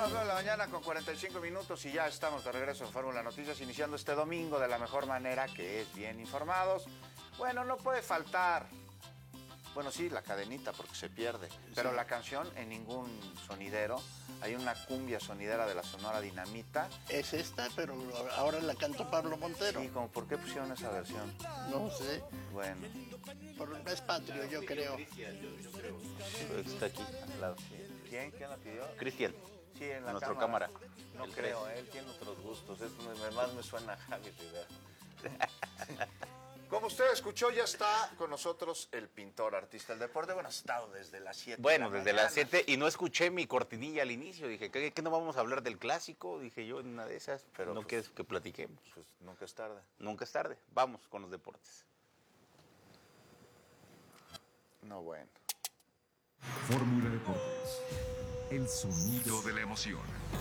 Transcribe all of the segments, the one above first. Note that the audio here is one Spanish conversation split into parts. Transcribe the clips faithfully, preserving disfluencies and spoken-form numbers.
las nueve de la mañana con cuarenta y cinco minutos y ya estamos de regreso en Fórmula Noticias, iniciando este domingo de la mejor manera, que es bien informados. Bueno, no puede faltar, bueno sí, la cadenita porque se pierde, pero sí. La canción en ningún sonidero. Hay una cumbia sonidera de la Sonora Dinamita. Es esta, pero ahora la cantó Pablo Montero. Sí, como ¿por qué pusieron esa versión? No sé. Bueno. Por, es patrio, yo creo. Cristian, yo, yo creo. Está aquí, al lado. ¿Quién? ¿Quién la pidió? Cristian. Sí, en la Nuestro cámara. cámara. No el creo, tres. él tiene otros gustos. Es, más me suena a Javi Rivera. Como usted escuchó, ya está con nosotros el pintor, artista del deporte. Bueno, ha estado desde las siete. Bueno, de desde las siete, y no escuché mi cortinilla al inicio. Dije, ¿qué, qué no vamos a hablar del clásico? Dije yo en una de esas, pero no pues, quieres que platiquemos. Pues nunca es tarde. Nunca es tarde. Vamos con los deportes. No, bueno. Fórmula Deportes. El sonido de la emoción.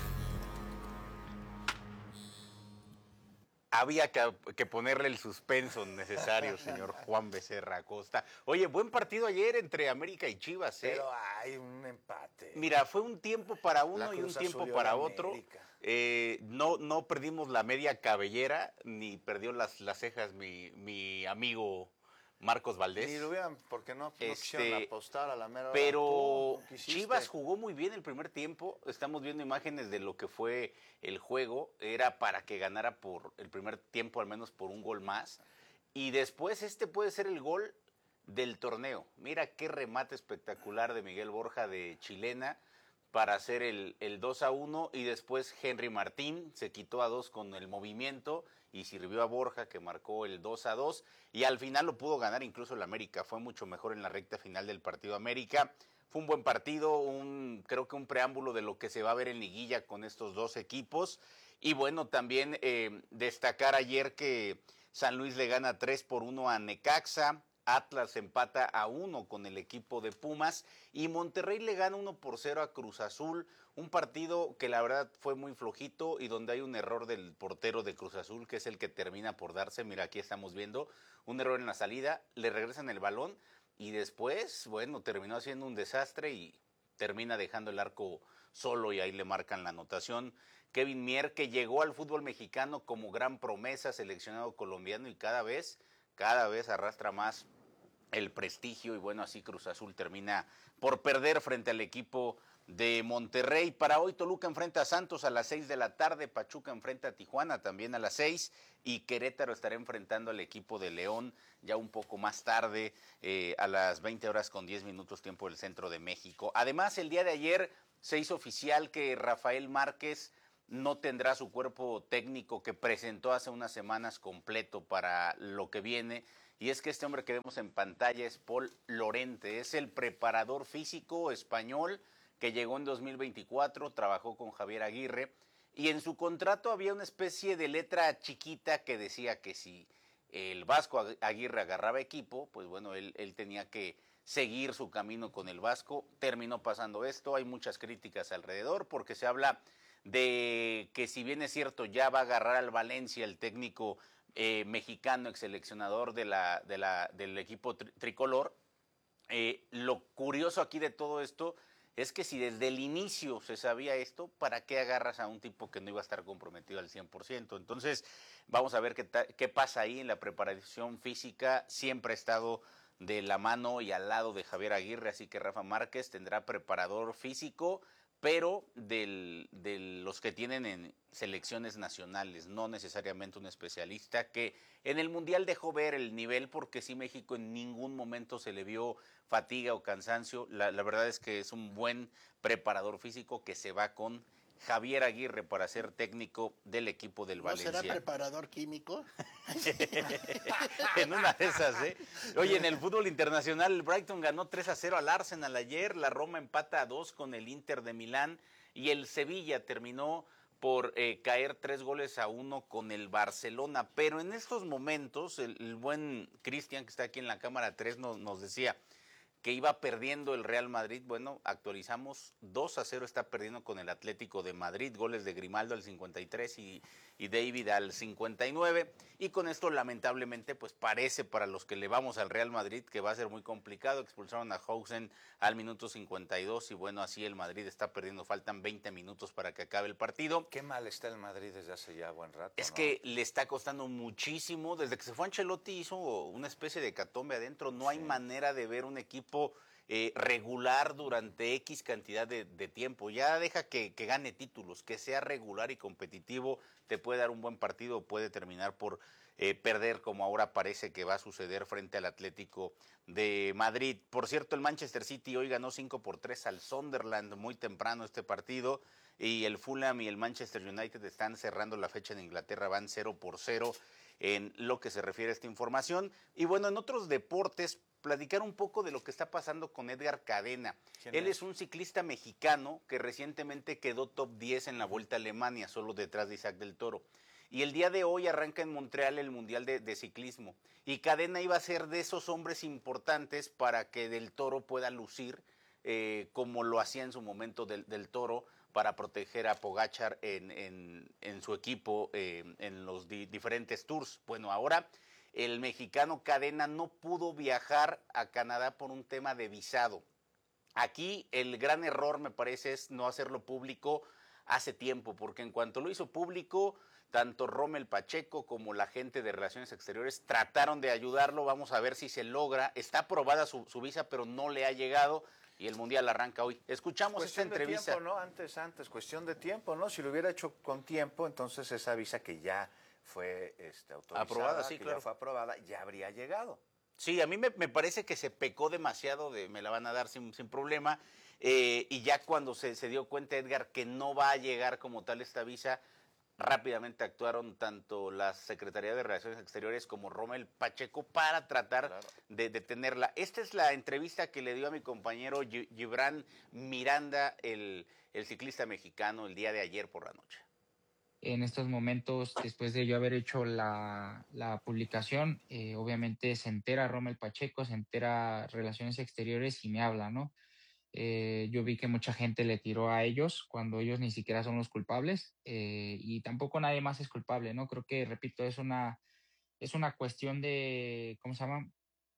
Había que, que ponerle el suspenso necesario, señor Juan Becerra Acosta. Oye, buen partido ayer entre América y Chivas, ¿eh? Pero hay un empate. Mira, fue un tiempo para uno y un tiempo para otro. Eh, no, no perdimos la media cabellera, ni perdió las, las cejas mi, mi amigo Marcos Valdés. Ni lo hubieran, porque no, no este, quisieron apostar a la mera hora. Pero Chivas jugó muy bien el primer tiempo. Estamos viendo imágenes de lo que fue el juego. Era para que ganara por el primer tiempo, al menos por un gol más. Y después este puede ser el gol del torneo. Mira qué remate espectacular de Miguel Borja de chilena para hacer el, el dos a uno. Y después Henry Martín se quitó a dos con el movimiento y sirvió a Borja, que marcó el dos a dos, y al final lo pudo ganar incluso el América. Fue mucho mejor en la recta final del partido América. Fue un buen partido, un, creo que un preámbulo de lo que se va a ver en liguilla con estos dos equipos. Y bueno, también eh, destacar ayer que San Luis le gana tres por uno a Necaxa, Atlas empata a uno con el equipo de Pumas y Monterrey le gana uno por cero a Cruz Azul, un partido que la verdad fue muy flojito y donde hay un error del portero de Cruz Azul, que es el que termina por darse. Mira, aquí estamos viendo un error en la salida, le regresan el balón y después, bueno, terminó haciendo un desastre y termina dejando el arco solo y ahí le marcan la anotación. Kevin Mier, que llegó al fútbol mexicano como gran promesa, seleccionado colombiano, y cada vez, cada vez arrastra más el prestigio, y bueno, así Cruz Azul termina por perder frente al equipo de Monterrey. Para hoy Toluca enfrenta a Santos a las seis de la tarde, Pachuca enfrenta a Tijuana también a las seis, y Querétaro estará enfrentando al equipo de León ya un poco más tarde, eh, a las veinte horas con diez minutos tiempo del centro de México. Además, el día de ayer se hizo oficial que Rafael Márquez no tendrá su cuerpo técnico que presentó hace unas semanas completo para lo que viene. Y es que este hombre que vemos en pantalla es Paul Lorente, es el preparador físico español que llegó en dos mil veinticuatro, trabajó con Javier Aguirre, y en su contrato había una especie de letra chiquita que decía que si el Vasco Aguirre agarraba equipo, pues bueno, él, él tenía que seguir su camino con el Vasco. Terminó pasando esto, hay muchas críticas alrededor porque se habla de que, si bien es cierto, ya va a agarrar al Valencia el técnico eh, mexicano, ex seleccionador de la, de la, del equipo tri tricolor, eh, lo curioso aquí de todo esto es que si desde el inicio se sabía esto, ¿para qué agarras a un tipo que no iba a estar comprometido al cien por ciento? Entonces, vamos a ver qué, qué pasa ahí en la preparación física. Siempre ha estado de la mano y al lado de Javier Aguirre, así que Rafa Márquez tendrá preparador físico, pero del, de los que tienen en selecciones nacionales, no necesariamente un especialista, que en el Mundial dejó ver el nivel, porque sí, México en ningún momento se le vio fatiga o cansancio. La, la verdad es que es un buen preparador físico que se va con Javier Aguirre para ser técnico del equipo del ¿No Valencia. será preparador químico? En una de esas, ¿eh? Oye, en el fútbol internacional, el Brighton ganó tres a cero al Arsenal ayer, la Roma empata a dos con el Inter de Milán, y el Sevilla terminó por eh, caer tres goles a uno con el Barcelona. Pero en estos momentos, el, el buen Cristian, que está aquí en la cámara tres, nos, nos decía que iba perdiendo el Real Madrid. Bueno, actualizamos, dos a cero está perdiendo con el Atlético de Madrid, goles de Grimaldo al cincuenta y tres y, y David al cincuenta y nueve, y con esto lamentablemente pues parece para los que le vamos al Real Madrid que va a ser muy complicado. Expulsaron a Hausen al minuto cincuenta y dos y bueno, así el Madrid está perdiendo, faltan veinte minutos para que acabe el partido. Qué mal está el Madrid desde hace ya buen rato. Es ¿no? que le está costando muchísimo, desde que se fue Ancelotti hizo una especie de hecatombe adentro, no hay Sí. manera de ver un equipo Eh, regular durante X cantidad de, de tiempo. Ya deja que, que gane títulos, que sea regular y competitivo, te puede dar un buen partido o puede terminar por eh, perder, como ahora parece que va a suceder frente al Atlético de Madrid. Por cierto, el Manchester City hoy ganó cinco por tres al Sunderland muy temprano este partido, y el Fulham y el Manchester United están cerrando la fecha en Inglaterra, van cero por cero en lo que se refiere a esta información. Y bueno, en otros deportes, platicar un poco de lo que está pasando con Edgar Cadena. Él es? es un ciclista mexicano que recientemente quedó top diez en la Vuelta a Alemania, solo detrás de Isaac del Toro. Y el día de hoy arranca en Montreal el Mundial de, de Ciclismo. Y Cadena iba a ser de esos hombres importantes para que Del Toro pueda lucir eh, como lo hacía en su momento del, del Toro, para proteger a Pogačar en, en, en su equipo eh, en los di, diferentes tours. Bueno, ahora el mexicano Cadena no pudo viajar a Canadá por un tema de visado. Aquí el gran error, me parece, es no hacerlo público hace tiempo, porque en cuanto lo hizo público, tanto Rommel Pacheco como la gente de Relaciones Exteriores trataron de ayudarlo. Vamos a ver si se logra. Está aprobada su, su visa, pero no le ha llegado, y el Mundial arranca hoy. Escuchamos cuestión esta entrevista. De tiempo, ¿no? Antes, antes, cuestión de tiempo, ¿no? Si lo hubiera hecho con tiempo, entonces esa visa que ya fue este, autorizada, aprobada, sí, que claro. ya fue aprobada, ya habría llegado. Sí, a mí me, me parece que se pecó demasiado, de me la van a dar sin, sin problema, eh, y ya cuando se, se dio cuenta Edgar que no va a llegar como tal esta visa, rápidamente actuaron tanto la Secretaría de Relaciones Exteriores como Rommel Pacheco para tratar claro. de detenerla. Esta es la entrevista que le dio a mi compañero Gibran Miranda, el, el ciclista mexicano, el día de ayer por la noche. En estos momentos, después de yo haber hecho la, la publicación, eh, obviamente se entera Rommel Pacheco, se entera Relaciones Exteriores y me habla, ¿no? Eh, yo vi que mucha gente le tiró a ellos cuando ellos ni siquiera son los culpables, eh, y tampoco nadie más es culpable, ¿no? Creo que, repito, es una, es una cuestión de, ¿cómo se llama?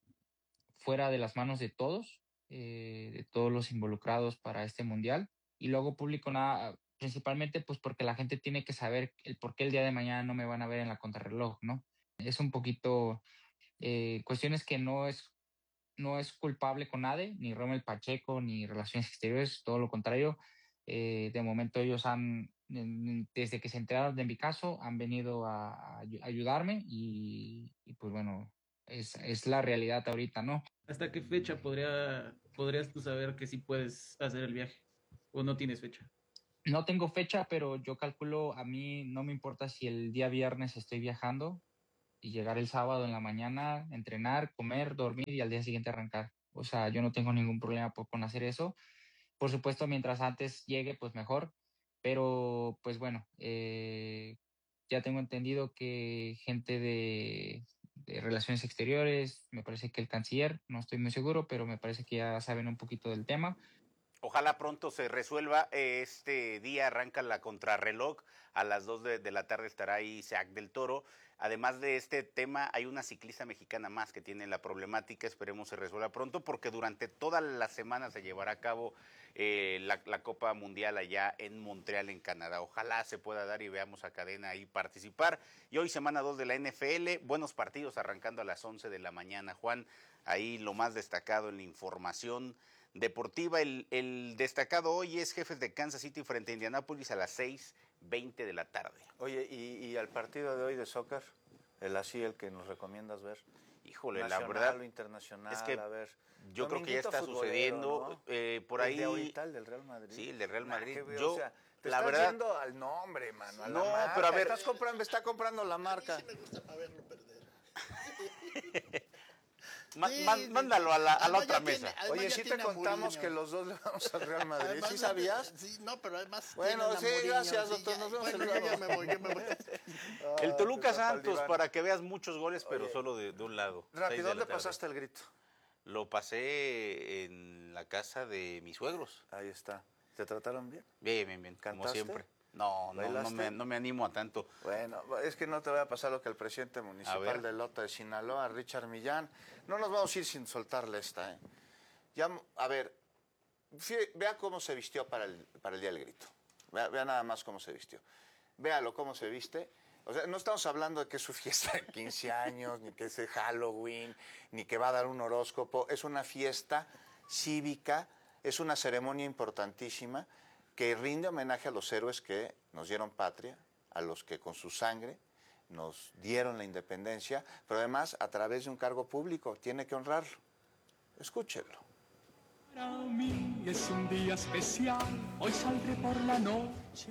Fuera de las manos de todos, eh, de todos los involucrados para este mundial, y luego público nada, principalmente pues porque la gente tiene que saber el por qué el día de mañana no me van a ver en la contrarreloj, ¿no? Es un poquito eh, cuestiones que no es no es culpable con nadie, ni Rommel Pacheco, ni Relaciones Exteriores, todo lo contrario. Eh, de momento ellos han, desde que se enteraron de mi caso, han venido a, a ayudarme y, y pues bueno, es, es la realidad ahorita, ¿no? ¿Hasta qué fecha podría, podrías tú saber que sí puedes hacer el viaje? ¿O no tienes fecha? No tengo fecha, pero yo calculo, a mí no me importa si el día viernes estoy viajando y llegar el sábado en la mañana, entrenar, comer, dormir y al día siguiente arrancar. O sea, yo no tengo ningún problema por, con hacer eso. Por supuesto, mientras antes llegue, pues mejor. Pero, pues bueno, eh, ya tengo entendido que gente de, de Relaciones Exteriores, me parece que el canciller, no estoy muy seguro, pero me parece que ya saben un poquito del tema. Ojalá pronto se resuelva. Este día arranca la contrarreloj. A las dos de, de la tarde estará ahí Isaac del Toro. Además de este tema, hay una ciclista mexicana más que tiene la problemática. Esperemos se resuelva pronto, porque durante toda la semana se llevará a cabo eh, la, la Copa Mundial allá en Montreal, en Canadá. Ojalá se pueda dar y veamos a Cadena ahí participar. Y hoy semana dos de la N F L. Buenos partidos arrancando a las once de la mañana. Juan, ahí lo más destacado en la información deportiva. El, el destacado hoy es Jefes de Kansas City frente a Indianápolis a las seis veinte de la tarde. Oye, ¿y, y al partido de hoy de soccer? El así, el que nos recomiendas ver. Híjole, nacional, la verdad o internacional, es que a ver. yo creo que ya está sucediendo, ¿no? eh, por el ahí. De ahorita, el del Real Madrid. Sí, el del Real Madrid. Nah, yo, o sea, te la estás verdad, yendo al nombre, mano, a no, la marca. pero a ver, estás comprando, está comprando la marca. A mí sí me gusta para verlo perder. Ma, Sí, man, mándalo a la, a la además otra ya mesa. tiene- Oye, ya sí te tiene a contamos Mourinho. que los dos le vamos al Real Madrid. Además, ¿Sí sabías? Sí, no, pero además. Bueno, tienen a sí, Mourinho, gracias, sí, doctor, ya- nos vemos bueno, el yo ya luego. me voy, yo me voy. El Toluca Ah, Santos, Saldívar. para que veas muchos goles, pero Oye, solo de, de un lado. seis Rápido, de la ¿dónde tarde. pasaste el grito? Lo pasé en la casa de mis suegros. Ahí está. ¿Te trataron bien? Bien, bien, bien, como ¿Cantaste? siempre. No, no, no ¿Bailaste? me, no me animo a tanto. Bueno, es que no te va a pasar lo que el presidente municipal de Lota de Sinaloa, Richard Millán. No nos vamos a ir sin soltarle esta, ¿eh? Ya, a ver, fí- vea cómo se vistió para el, para el Día del Grito. Vea, vea nada más cómo se vistió. Véalo cómo se viste. O sea, no estamos hablando de que es su fiesta de quince años, ni que es de Halloween, ni que va a dar un horóscopo. Es una fiesta cívica, es una ceremonia importantísima que rinde homenaje a los héroes que nos dieron patria, a los que con su sangre nos dieron la independencia, pero además a través de un cargo público, tiene que honrarlo. Escúchenlo. Para mí es un día especial, hoy saldré por la noche.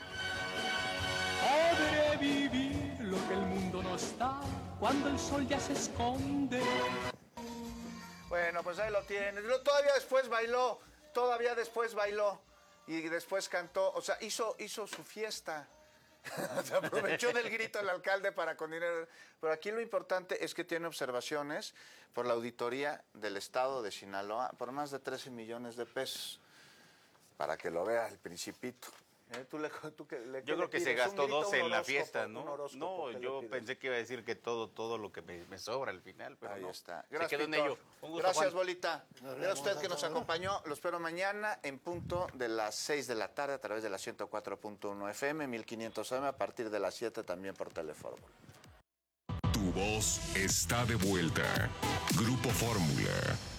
Podré vivir lo que el mundo no está cuando el sol ya se esconde. Bueno, pues ahí lo tienes. Lo- Todavía después bailó, todavía después bailó y después cantó, o sea, hizo, hizo su fiesta. Se aprovechó del grito del alcalde para con dinero. Pero aquí lo importante es que tiene observaciones por la auditoría del estado de Sinaloa por más de trece millones de pesos. Para que lo vea el Principito. ¿Eh? ¿Tú le, tú que, le, Yo qué creo le que se pides? ¿Un gastó grito, dos un en la horóscopo? fiesta, ¿Un ¿no? horóscopo? No, ¿Qué le yo pides? pensé que iba a decir que todo, todo lo que me, me sobra al final, pero Ahí no. está. Se Gracias, quedó en Víctor. ello. Un gusto, Gracias, Juan. Bolita. Nos Era vemos, usted que nos hasta ahora. acompañó. Lo espero mañana en punto de las seis de la tarde a través de la ciento cuatro punto uno F M, mil quinientos A M, a partir de las siete también por Telefórmula. Tu voz está de vuelta. Grupo Fórmula.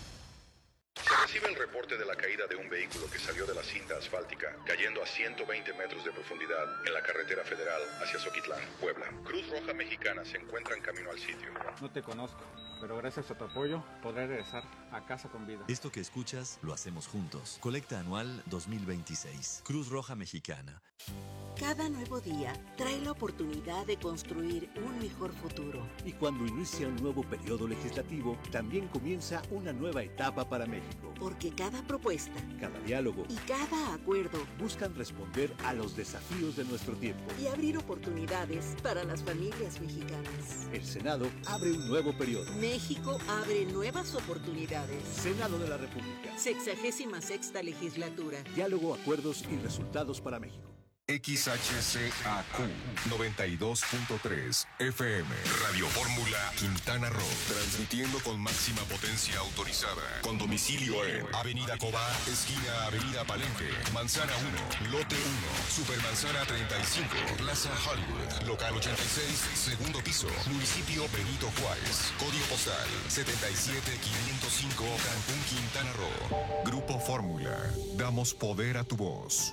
Se recibe el reporte de la caída de un vehículo que salió de la cinta asfáltica, cayendo a ciento veinte metros de profundidad en la carretera federal hacia Zoquitlán, Puebla. Cruz Roja Mexicana se encuentra en camino al sitio. No te conozco, pero gracias a tu apoyo podré regresar a casa con vida. Esto que escuchas lo hacemos juntos. Colecta anual dos mil veintiséis. Cruz Roja Mexicana. Cada nuevo día trae la oportunidad de construir un mejor futuro. Y cuando inicia un nuevo periodo legislativo, también comienza una nueva etapa para México. Porque cada propuesta, Cada diálogo y cada acuerdo buscan responder a los desafíos de nuestro tiempo. y abrir oportunidades para las familias mexicanas. El Senado abre un nuevo periodo. México abre nuevas oportunidades. Senado de la República. Sexagésima sexta legislatura. Diálogo, acuerdos y resultados para México. X H C A Q noventa y dos punto tres F M. Radio Fórmula Quintana Roo. Transmitiendo con máxima potencia autorizada. Con domicilio en Avenida Cobá, esquina Avenida Palenque, Manzana uno, Lote uno, Supermanzana treinta y cinco, Plaza Hollywood, Local ochenta y seis, segundo piso, Municipio Benito Juárez. Código postal setenta y siete quinientos cinco, Cancún, Quintana Roo. Grupo Fórmula. Damos poder a tu voz.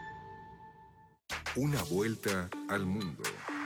Una vuelta al mundo.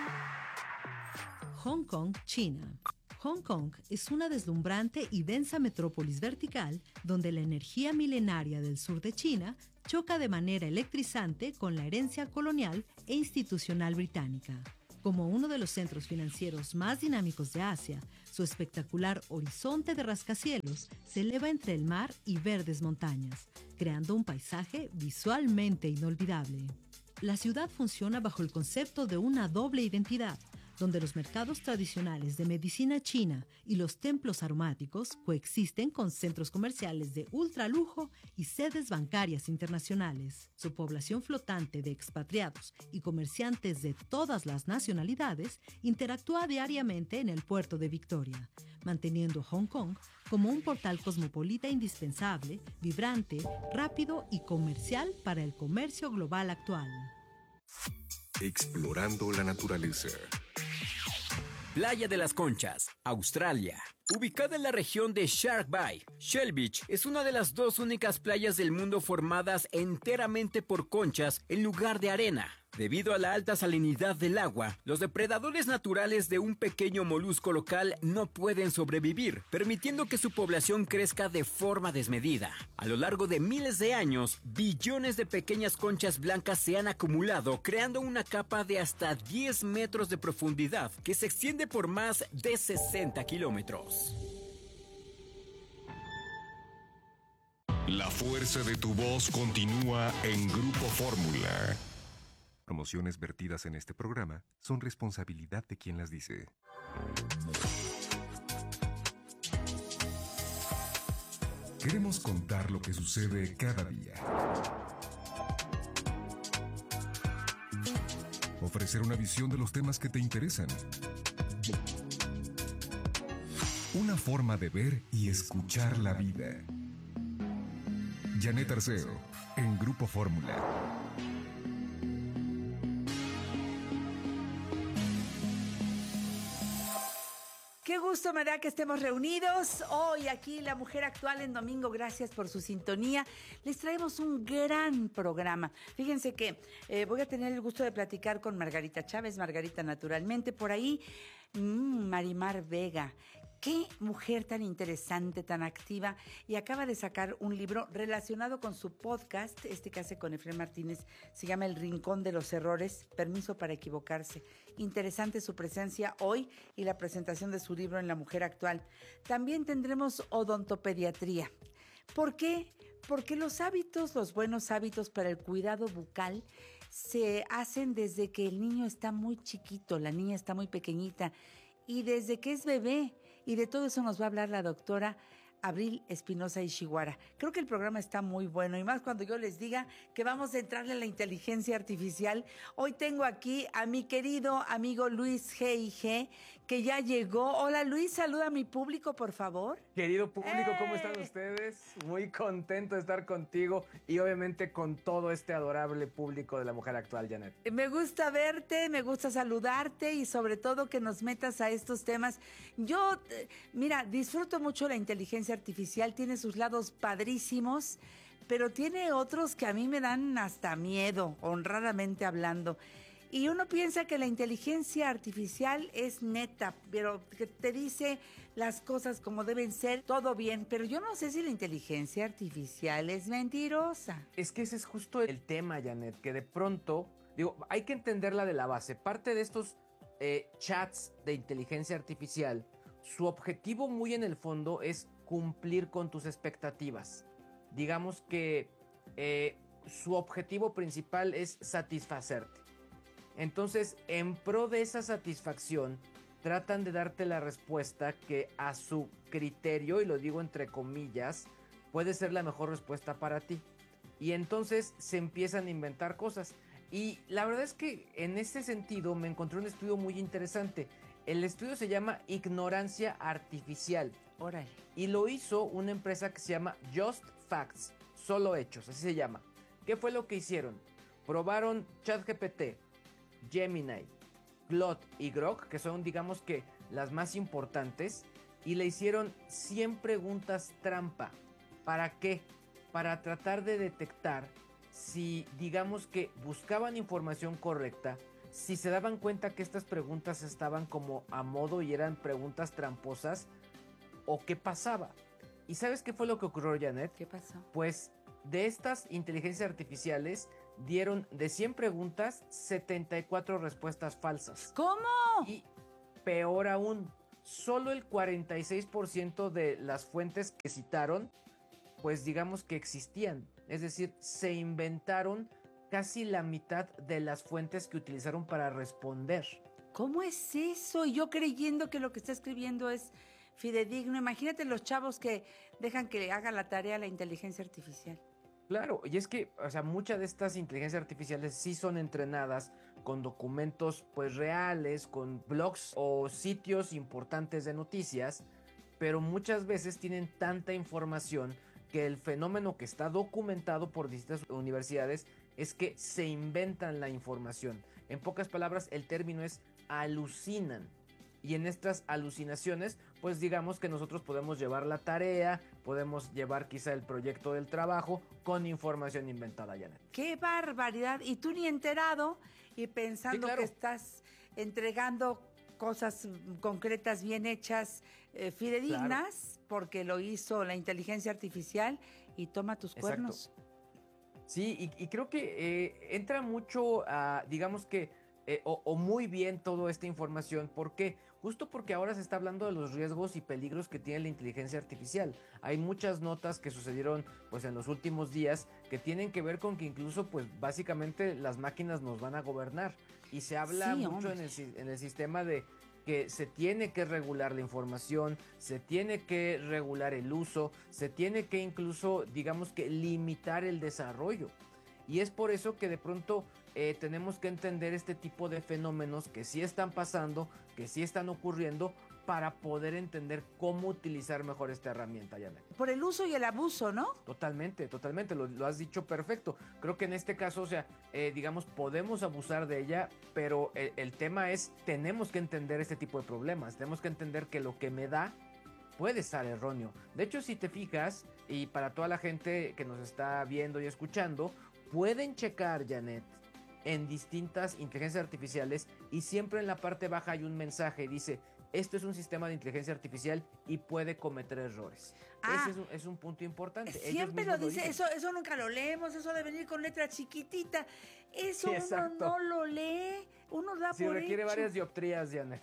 Hong Kong, China. Hong Kong es una deslumbrante y densa metrópolis vertical donde la energía milenaria del sur de China choca de manera electrizante con la herencia colonial e institucional británica. Como uno de los centros financieros más dinámicos de Asia, su espectacular horizonte de rascacielos se eleva entre el mar y verdes montañas, creando un paisaje visualmente inolvidable. La ciudad funciona bajo el concepto de una doble identidad, donde los mercados tradicionales de medicina china y los templos aromáticos coexisten con centros comerciales de ultralujo y sedes bancarias internacionales. Su población flotante de expatriados y comerciantes de todas las nacionalidades interactúa diariamente en el puerto de Victoria, manteniendo Hong Kong como un portal cosmopolita indispensable, vibrante, rápido y comercial para el comercio global actual. Explorando la naturaleza. Playa de las Conchas, Australia. Ubicada en la región de Shark Bay, Shell Beach es una de las dos únicas playas del mundo formadas enteramente por conchas en lugar de arena. Debido a la alta salinidad del agua, los depredadores naturales de un pequeño molusco local no pueden sobrevivir, permitiendo que su población crezca de forma desmedida. A lo largo de miles de años, billones de pequeñas conchas blancas se han acumulado, creando una capa de hasta diez metros de profundidad que se extiende por más de sesenta kilómetros. La fuerza de tu voz continúa en Grupo Fórmula. Promociones vertidas en este programa son responsabilidad de quien las dice. Queremos contar lo que sucede cada día. Ofrecer una visión de los temas que te interesan. Una forma de ver y escuchar la vida. Janet Arceo, en Grupo Fórmula. Qué gusto me da que estemos reunidos hoy aquí, La Mujer Actual en domingo. Gracias por su sintonía. Les traemos un gran programa. Fíjense que eh, voy a tener el gusto de platicar con Margarita Chávez, Margarita naturalmente. Por ahí, mmm, Marimar Vega. Qué mujer tan interesante, tan activa, y acaba de sacar un libro relacionado con su podcast, este que hace con Efraín Martínez, se llama El Rincón de los Errores, Permiso para Equivocarse. Interesante su presencia hoy y la presentación de su libro en La Mujer Actual. También tendremos odontopediatría. ¿Por qué? Porque los hábitos, los buenos hábitos para el cuidado bucal se hacen desde que el niño está muy chiquito, la niña está muy pequeñita, y desde que es bebé. Y de todo eso nos va a hablar la doctora Abril Espinosa Ishiguara. Creo que el programa está muy bueno, y más cuando yo les diga que vamos a entrarle a la inteligencia artificial. Hoy tengo aquí a mi querido amigo Luis G I G, que ya llegó. Hola Luis, saluda a mi público, por favor. Querido público, ¿cómo están ustedes? Muy contento de estar contigo y obviamente con todo este adorable público de La Mujer Actual, Janet. Me gusta verte, me gusta saludarte y sobre todo que nos metas a estos temas. Yo, mira, disfruto mucho la inteligencia artificial, tiene sus lados padrísimos, pero tiene otros que a mí me dan hasta miedo, honradamente hablando. Y uno piensa que la inteligencia artificial es neta, pero que te dice las cosas como deben ser, todo bien, pero yo no sé si la inteligencia artificial es mentirosa. Es que ese es justo el tema, Janet, que de pronto, digo, hay que entenderla de la base. Parte de estos eh, chats de inteligencia artificial, su objetivo muy en el fondo es cumplir con tus expectativas. Digamos que eh, su objetivo principal es satisfacerte. Entonces, en pro de esa satisfacción, tratan de darte la respuesta que a su criterio, y lo digo entre comillas, puede ser la mejor respuesta para ti. Y entonces se empiezan a inventar cosas. Y la verdad es que en ese sentido me encontré un estudio muy interesante. El estudio se llama Ignorancia Artificial. Órale. Y lo hizo una empresa que se llama Just Facts, solo hechos, así se llama. ¿Qué fue lo que hicieron? Probaron ChatGPT, Gemini, Claude y Grok, que son, digamos que, las más importantes, y le hicieron cien preguntas trampa. ¿Para qué? Para tratar de detectar si, digamos que, buscaban información correcta, si se daban cuenta que estas preguntas estaban como a modo y eran preguntas tramposas, o qué pasaba. ¿Y sabes qué fue lo que ocurrió, Janet? ¿Qué pasó? Pues de estas inteligencias artificiales dieron de cien preguntas setenta y cuatro respuestas falsas. ¿Cómo? Y peor aún, solo el cuarenta y seis por ciento de las fuentes que citaron, pues digamos que existían. Es decir, se inventaron casi la mitad de las fuentes que utilizaron para responder. ¿Cómo es eso? Y yo creyendo que lo que está escribiendo es fidedigno. Imagínate los chavos que dejan que le haga la tarea a la inteligencia artificial. Claro, y es que, o sea, muchas de estas inteligencias artificiales sí son entrenadas con documentos pues reales, con blogs o sitios importantes de noticias, pero muchas veces tienen tanta información que el fenómeno que está documentado por distintas universidades es que se inventan la información. En pocas palabras, el término es alucinan. Y en estas alucinaciones, pues digamos que nosotros podemos llevar la tarea, podemos llevar quizá el proyecto del trabajo con información inventada, Janet. ¡Qué barbaridad! Y tú ni enterado y pensando sí, claro. que estás entregando cosas concretas, bien hechas, eh, fidedignas, claro. porque lo hizo la inteligencia artificial y toma tus Exacto. cuernos. Sí, y, y creo que eh, entra mucho a, digamos que, eh, o, o muy bien toda esta información. ¿Por qué? Justo porque ahora se está hablando de los riesgos y peligros que tiene la inteligencia artificial. Hay muchas notas que sucedieron pues en los últimos días que tienen que ver con que incluso pues básicamente las máquinas nos van a gobernar. Y se habla sí, mucho en el, en el sistema de que se tiene que regular la información, se tiene que regular el uso, se tiene que incluso, digamos que limitar el desarrollo. Y es por eso que de pronto eh, tenemos que entender este tipo de fenómenos que sí están pasando, que sí están ocurriendo, para poder entender cómo utilizar mejor esta herramienta, Janet. Por el uso y el abuso, ¿no? Totalmente, totalmente, lo, lo has dicho perfecto. Creo que en este caso, o sea, eh, digamos, podemos abusar de ella, pero el, el tema es, tenemos que entender este tipo de problemas, tenemos que entender que lo que me da puede estar erróneo. De hecho, si te fijas, y para toda la gente que nos está viendo y escuchando, pueden checar, Janet, en distintas inteligencias artificiales, y siempre en la parte baja hay un mensaje, dice: esto es un sistema de inteligencia artificial y puede cometer errores. Ah, Ese es un, es un punto importante. Siempre lo dice, eso, eso nunca lo leemos, eso de venir con letra chiquitita. Eso Sí, uno exacto. no lo lee, uno da Sí, por requiere hecho. varias dioptrías, Janet.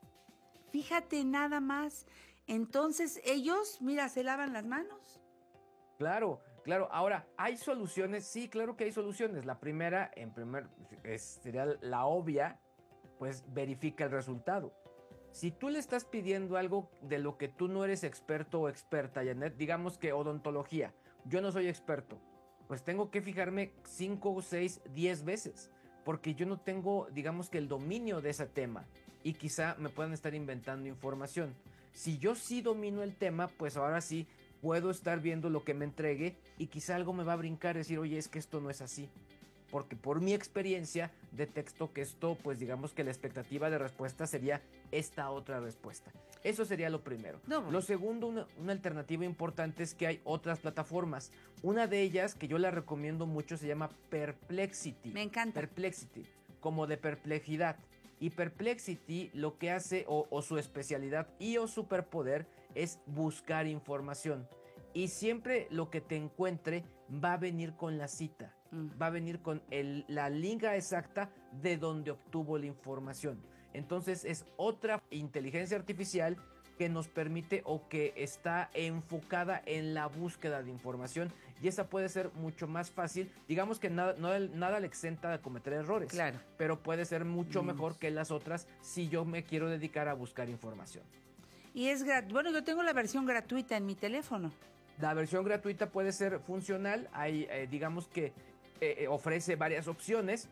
Fíjate nada más. Entonces ellos, mira, se lavan las manos. Claro, claro. Ahora, ¿hay soluciones? Sí, claro que hay soluciones. La primera, en primer, es, sería la obvia, pues verifica el resultado. Si tú le estás pidiendo algo de lo que tú no eres experto o experta, Janet, digamos que odontología, yo no soy experto, pues tengo que fijarme cinco, seis, diez veces, porque yo no tengo, digamos que el dominio de ese tema, y quizá me puedan estar inventando información. Si yo sí domino el tema, pues ahora sí puedo estar viendo lo que me entregue, y quizá algo me va a brincar y decir, oye, es que esto no es así. Porque por mi experiencia detecto que esto, pues digamos que la expectativa de respuesta sería esta otra respuesta. Eso sería lo primero. No, bueno. Lo segundo, una, una alternativa importante es que hay otras plataformas. Una de ellas, que yo la recomiendo mucho, se llama Perplexity. Me encanta. Perplexity, como de perplejidad. Y Perplexity lo que hace, o, o su especialidad y o superpoder, es buscar información. Y siempre lo que te encuentre va a venir con la cita. Va a venir con el, la liga exacta de donde obtuvo la información. Entonces es otra inteligencia artificial que nos permite o que está enfocada en la búsqueda de información, y esa puede ser mucho más fácil. Digamos que nada, no, nada le exenta de cometer errores, claro, pero puede ser mucho Mm. mejor que las otras si yo me quiero dedicar a buscar información. Y es gratuito. Bueno, yo tengo la versión gratuita en mi teléfono. La versión gratuita puede ser funcional, hay, eh, digamos que eh, ofrece varias opciones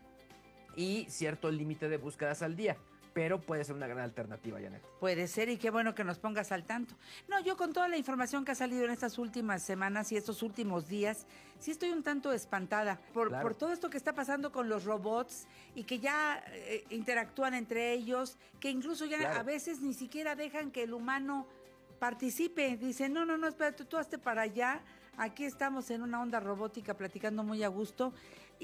y cierto límite de búsquedas al día, pero puede ser una gran alternativa, Janet. Puede ser, y qué bueno que nos pongas al tanto. No, yo con toda la información que ha salido en estas últimas semanas y estos últimos días, sí estoy un tanto espantada por, Claro. por todo esto que está pasando con los robots y que ya eh, interactúan entre ellos, que incluso ya Claro. a veces ni siquiera dejan que el humano participe. Dicen, no, no, no, espérate, tú hazte para allá. Aquí estamos en una onda robótica platicando muy a gusto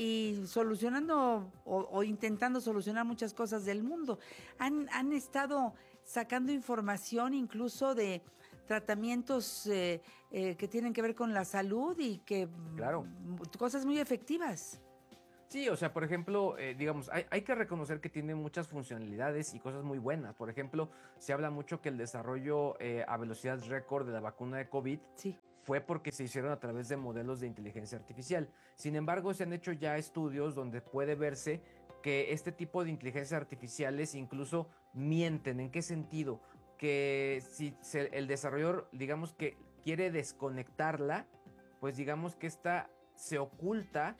y solucionando o, o intentando solucionar muchas cosas del mundo. Han, han estado sacando información incluso de tratamientos eh, eh, que tienen que ver con la salud y que Claro. mm, cosas muy efectivas. Sí, o sea, por ejemplo, eh, digamos, hay, hay que reconocer que tiene muchas funcionalidades y cosas muy buenas. Por ejemplo, se habla mucho que el desarrollo eh, a velocidad récord de la vacuna de COVID sí. fue porque se hicieron a través de modelos de inteligencia artificial. Sin embargo, se han hecho ya estudios donde puede verse que este tipo de inteligencias artificiales incluso mienten. ¿En qué sentido? Que si se, el desarrollador, digamos que quiere desconectarla, pues digamos que esta se oculta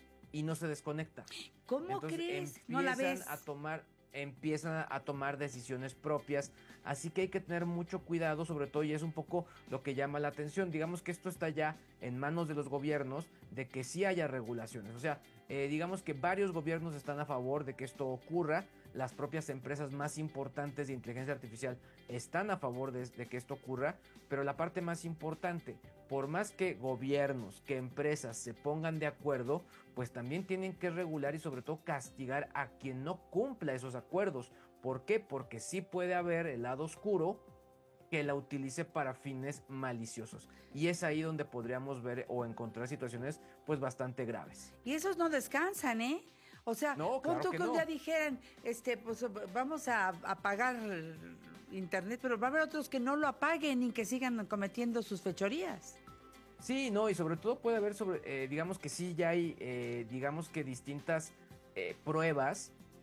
y no se desconecta. ¿Cómo Entonces, crees? No la empiezan ves. a tomar, empiezan a tomar decisiones propias. Así que hay que tener mucho cuidado, sobre todo, y es un poco lo que llama la atención. Digamos que esto está ya en manos de los gobiernos, de que sí haya regulaciones. O sea, eh, digamos que varios gobiernos están a favor de que esto ocurra. Las propias empresas más importantes de inteligencia artificial están a favor de, de que esto ocurra. Pero la parte más importante, por más que gobiernos, que empresas se pongan de acuerdo, pues también tienen que regular y sobre todo castigar a quien no cumpla esos acuerdos. ¿Por qué? Porque sí puede haber el lado oscuro que la utilice para fines maliciosos. Y es ahí donde podríamos ver o encontrar situaciones pues bastante graves. Y esos no descansan, ¿eh? O sea, No, pon claro tú que que un no. día dijeran, este, pues vamos a apagar internet, pero va a haber otros que no lo apaguen y que sigan cometiendo sus fechorías. Sí, no, y sobre todo puede haber sobre, eh, digamos que sí ya hay, eh, digamos que distintas eh, pruebas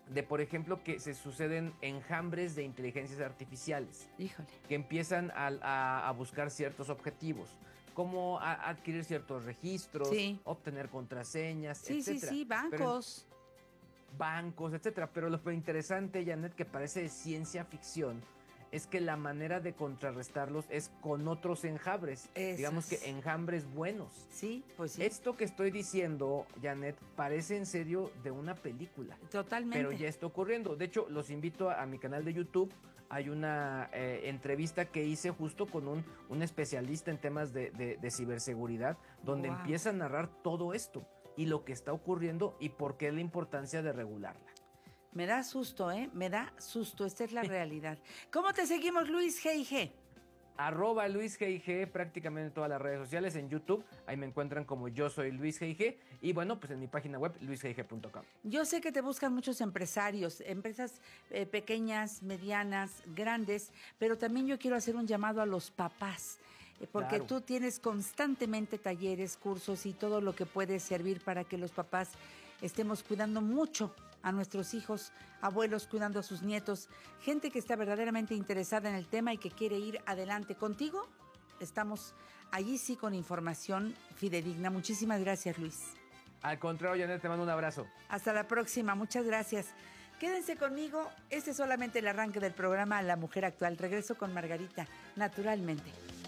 de, por ejemplo, que se suceden enjambres de inteligencias artificiales. Híjole. Que empiezan a, a, a buscar ciertos objetivos, como a, adquirir ciertos registros, sí. obtener contraseñas, sí, etcétera. Sí, sí, bancos. Pero, bancos, etcétera. Pero lo interesante, Janet, que parece de ciencia ficción, es que la manera de contrarrestarlos es con otros enjambres. Eso digamos es. que enjambres buenos. Sí, pues sí. Esto que estoy diciendo, Janet, parece en serio de una película. Totalmente. Pero ya está ocurriendo. De hecho, los invito a, a mi canal de YouTube. Hay una eh, entrevista que hice justo con un, un especialista en temas de, de, de ciberseguridad, donde Wow. empieza a narrar todo esto y lo que está ocurriendo y por qué la importancia de regularla. Me da susto, ¿eh? Me da susto. Esta es la realidad. ¿Cómo te seguimos, Luis G I G? Arroba Luis G I G prácticamente en todas las redes sociales, en YouTube, ahí me encuentran como yo soy Luis G I G y bueno, pues en mi página web luis g i g punto com. Yo sé que te buscan muchos empresarios, empresas eh, pequeñas, medianas, grandes, pero también yo quiero hacer un llamado a los papás, eh, porque Claro. tú tienes constantemente talleres, cursos y todo lo que puede servir para que los papás estemos cuidando mucho a nuestros hijos, abuelos cuidando a sus nietos, gente que está verdaderamente interesada en el tema y que quiere ir adelante contigo. Estamos allí sí con información fidedigna. Muchísimas gracias, Luis. Al contrario, Janet, te mando un abrazo. Hasta la próxima, muchas gracias. Quédense conmigo, este es solamente el arranque del programa La Mujer Actual. Regreso con Margarita, naturalmente.